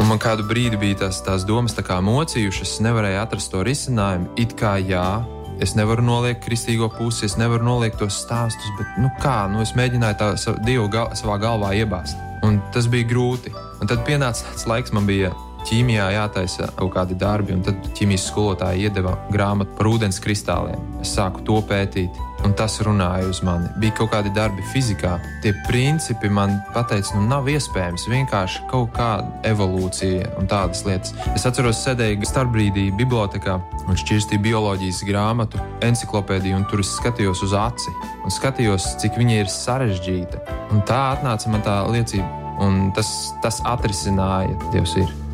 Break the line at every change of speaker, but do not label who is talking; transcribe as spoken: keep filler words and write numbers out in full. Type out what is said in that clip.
Un man kādu brīdi bija tās, tās domas tā kā mocījušas, es nevarēju atrast to risinājumu. It kā jā, es nevaru noliekt kristīgo pusi, es nevaru noliekt tos stāstus, bet nu kā, nu es mēģināju tā savu Dievu gal, savā galvā iebāzt. Un tas bija grūti. Un tad pienāca tāds laiks, man bija ķīmijā jātaisa kaut kādi darbi, un tad ķīmijas skolotāja iedeva grāmatu par ūdens kristāliem. Es sāku to pētīt, un tas runāja uz mani. Bija kaut kādi darbi fizikā. Tie principi man pateica, nu nav iespējams, vienkārši kaut kāda evolūcija un tādas lietas. Es atceros, sēdēju starpbrīdī bibliotekā un šķirstīju bioloģijas grāmatu, enciklopēdiju, un tur es skatījos uz aci un skatījos, cik viņa ir sarežģīta. Un tā atnāca man tā liecība, un tas, tas atrisināja, Dievs ir.